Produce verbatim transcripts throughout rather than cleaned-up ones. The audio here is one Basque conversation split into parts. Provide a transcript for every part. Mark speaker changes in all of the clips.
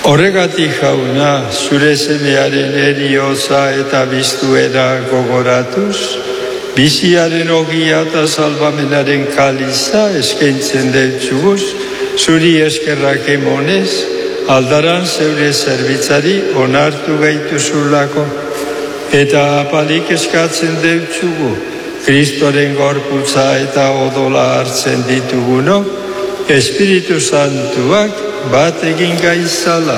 Speaker 1: Horregatik Jauna, zure semearen erioza eta biztuera gogoratuz, biziaren ogia eta salvamenaren kaliza eskaintzen deutzuguz, zuri eskerrak emonez, aldaran zeure zerbitzari onartu gaituzulako, eta apalik eskatzen deutzugu, Kristoren gorputza eta odola hartzen dituguno, Espiritu Santuak bat egin gaizala.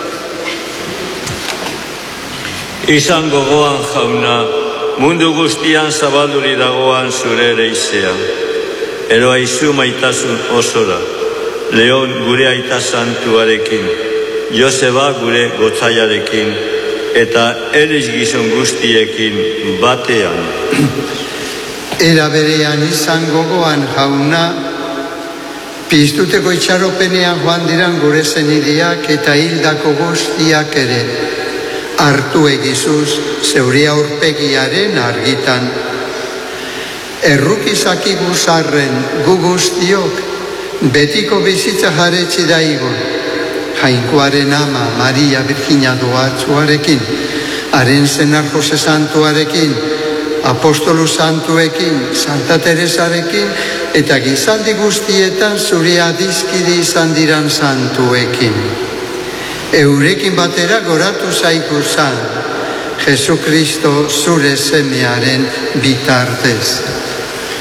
Speaker 2: Izan gogoan Jauna, mundu guztian zabalduri dagoan zure ereizea. Ero aizu maitasun osora, Leon gure aita santuarekin, Joseba gure gotzaiarekin, eta eriz gizon guztiekin batean.
Speaker 3: Era berean izan gogoan Jauna, piztuteko itxaropenean joan diran gure zenideak eta hildako guztiak ere, hartu egizuz zeuria aurpegiaren argitan. Errukizaki guzarren gu guztiok, betiko bizitza jaretsi daigun, Jainkoaren ama Maria Virginia doatzuarekin, haren zenar Jose Santuarekin, Apostolu Santuekin, Santa Teresarekin, eta gizaldi guztietan zure adizkide izan diran santuekin. Eurekin batera goratu zaiku zan, Jesu Kristo zure semearen bitartez.